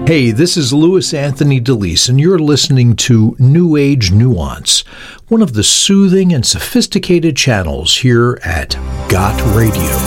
Hey, this is Louis Anthony DeLise, and you're listening to New Age Nuance, one of the soothing and sophisticated channels here at Got Radio.